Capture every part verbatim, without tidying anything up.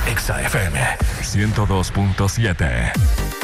Exa F M ciento dos punto siete.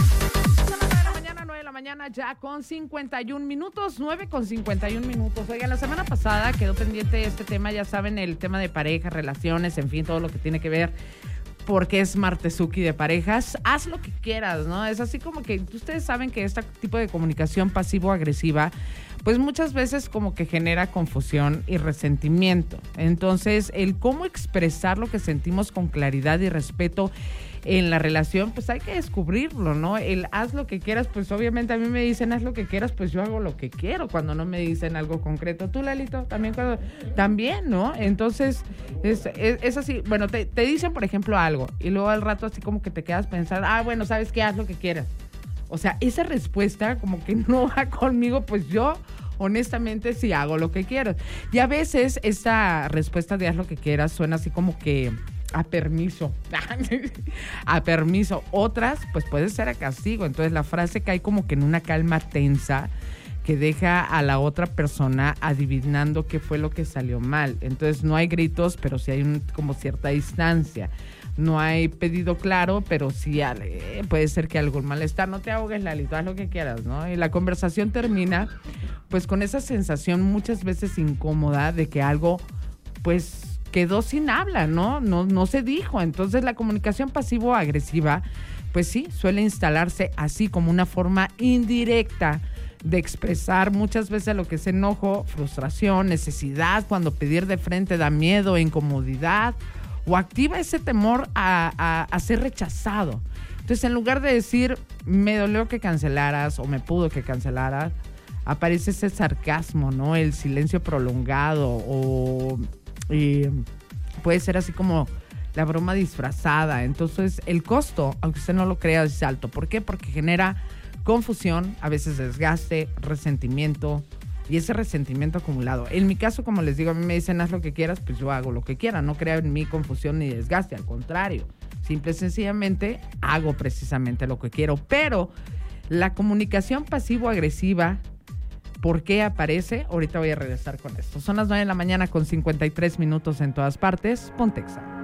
Mañana ya con cincuenta y un minutos, nueve con cincuenta y un minutos. Oigan, la semana pasada quedó pendiente este tema, ya saben, el tema de parejas, relaciones, en fin, todo lo que tiene que ver, porque es Martezuki de parejas. Haz lo que quieras, ¿no? Es así como que ustedes saben que este tipo de comunicación pasivo-agresiva, pues muchas veces como que genera confusión y resentimiento. Entonces, el cómo expresar lo que sentimos con claridad y respeto en la relación, pues hay que descubrirlo, ¿no? El haz lo que quieras, pues obviamente a mí me dicen haz lo que quieras, pues yo hago lo que quiero cuando no me dicen algo concreto. ¿Tú, Lalito? También, cuando, también, ¿no? Entonces, es, es, es así. Bueno, te, te dicen, por ejemplo, algo y luego al rato así como que te quedas pensando, ah, bueno, ¿sabes qué? Haz lo que quieras. O sea, esa respuesta como que no va conmigo, pues yo honestamente sí hago lo que quiero. Y a veces esta respuesta de haz lo que quieras suena así como que a permiso, a permiso. Otras, pues puede ser a castigo. Entonces la frase cae como que en una calma tensa que deja a la otra persona adivinando qué fue lo que salió mal. Entonces no hay gritos, pero sí hay un, como cierta distancia. No hay pedido claro, pero sí eh, puede ser que algún malestar. No te ahogues, Lalito, haz lo que quieras, ¿no? Y la conversación termina pues con esa sensación muchas veces incómoda de que algo pues quedó sin habla, ¿no? No, no se dijo. Entonces la comunicación pasivo-agresiva, pues sí, suele instalarse así como una forma indirecta de expresar muchas veces lo que es enojo, frustración, necesidad, cuando pedir de frente da miedo, incomodidad, o activa ese temor a, a, a ser rechazado. Entonces, en lugar de decir, me dolió que cancelaras o me pudo que cancelaras, aparece ese sarcasmo, ¿no? El silencio prolongado o eh, puede ser así como la broma disfrazada. Entonces, el costo, aunque usted no lo crea, es alto. ¿Por qué? Porque genera confusión, a veces desgaste, resentimiento, y ese resentimiento acumulado. En mi caso, como les digo, a mí me dicen haz lo que quieras, pues yo hago lo que quiera. No crea en mí confusión ni desgaste, al contrario. Simple y sencillamente hago precisamente lo que quiero. Pero la comunicación pasivo-agresiva, ¿por qué aparece? Ahorita voy a regresar con esto. Son las nueve de la mañana con cincuenta y tres minutos en todas partes. Ponte Exa.